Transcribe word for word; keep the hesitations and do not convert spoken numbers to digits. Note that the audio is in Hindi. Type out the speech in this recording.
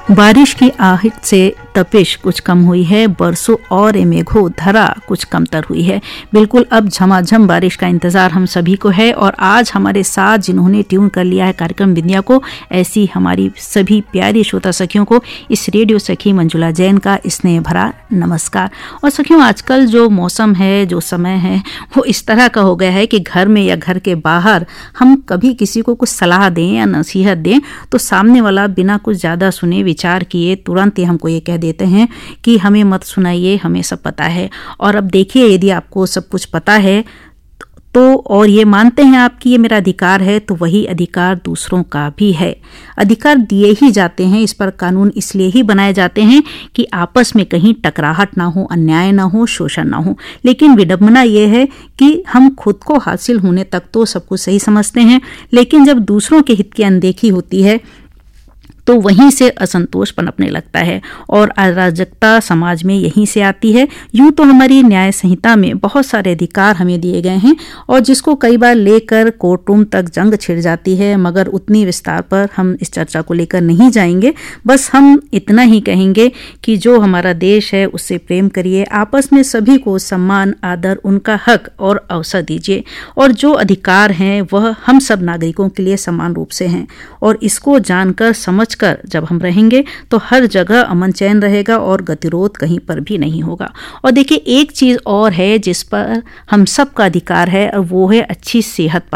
बारिश की आहट से तपिश कुछ कम हुई है, बरसों और ए मेघो धरा कुछ कमतर हुई है। बिल्कुल अब झमाझम बारिश का इंतजार हम सभी को है और आज हमारे साथ जिन्होंने ट्यून कर लिया है कार्यक्रम बिंदिया को, ऐसी हमारी सभी प्यारी श्रोता सखियों को इस रेडियो सखी मंजुला जैन का स्नेह भरा नमस्कार। और सखियों, आजकल जो मौसम है, जो समय है, वो इस तरह का हो गया है कि घर में या घर के बाहर हम कभी किसी को कुछ सलाह दें या नसीहत दें तो सामने वाला बिना कुछ ज़्यादा सुने विचार किए तुरंत ही हमको ये कह देते हैं कि हमें मत सुनाइए, हमें सब पता है। और अब देखिए, यदि आपको सब कुछ पता है तो और ये मानते हैं आप कि ये मेरा अधिकार है, तो वही अधिकार दूसरों का भी है। अधिकार दिए ही जाते हैं, इस पर कानून इसलिए ही बनाए जाते हैं कि आपस में कहीं टकराहट ना हो, अन्याय ना हो, शोषण ना हो। लेकिन विडंबना ये है कि हम खुद को हासिल होने तक तो सब कुछ सही समझते हैं, लेकिन जब दूसरों के हित की अनदेखी होती है तो वहीं से असंतोष पनपने लगता है और अराजकता समाज में यहीं से आती है। यूं तो हमारी न्याय संहिता में बहुत सारे अधिकार हमें दिए गए हैं और जिसको कई बार लेकर कोर्ट रूम तक जंग छिड़ जाती है, मगर उतनी विस्तार पर हम इस चर्चा को लेकर नहीं जाएंगे। बस हम इतना ही कहेंगे कि जो हमारा देश है उससे प्रेम करिए, आपस में सभी को सम्मान, आदर, उनका हक और अवसर दीजिए और जो अधिकार हैं वह हम सब नागरिकों के लिए समान रूप से हैं। और इसको जानकर समझ कर जब हम रहेंगे तो हर जगह अमन चैन रहेगा और गतिरोध कहीं पर भी नहीं होगा। और देखिए, एक चीज और है जिस पर हम सबका अधिकार है और वो है अच्छी सेहत